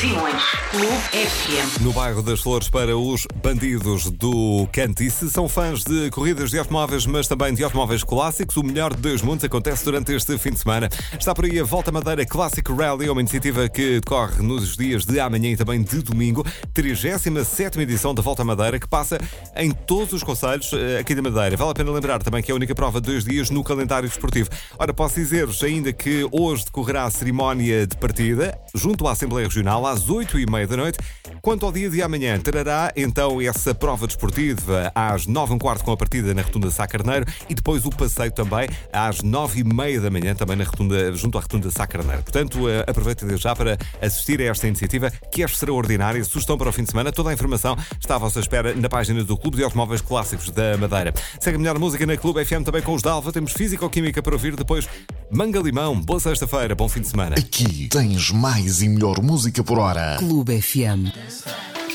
Simões, Clube FM. No bairro das Flores para os bandidos do Cantice. São fãs de corridas de automóveis, mas também de automóveis clássicos. O melhor de dois mundos acontece durante este fim de semana. Está por aí a Volta Madeira Classic Rally, uma iniciativa que decorre nos dias de amanhã e também de domingo. 37ª edição da Volta Madeira, que passa em todos os concelhos aqui da Madeira. Vale a pena lembrar também que é a única prova de 2 dias no calendário desportivo. Ora, posso dizer-vos ainda que hoje decorrerá a cerimónia de partida junto à Assembleia Regional às 8h30 da noite. Quanto ao dia de amanhã, trará então essa prova desportiva às 9h15 com a partida na Rotunda Sá Carneiro e depois o passeio também às 9h30 da manhã, também na Rotunda, junto à Rotunda Sá Carneiro. Portanto, aproveita desde já para assistir a esta iniciativa que é extraordinária. Sugestão para o fim de semana. Toda a informação está à vossa espera na página do Clube de Automóveis Clássicos da Madeira. Segue a melhor música na Clube FM também com os Dalva. Temos Físico-Química para ouvir. Depois Manga Limão. Boa sexta-feira. Bom fim de semana. Aqui tens mais e melhor música por hora. Clube FM.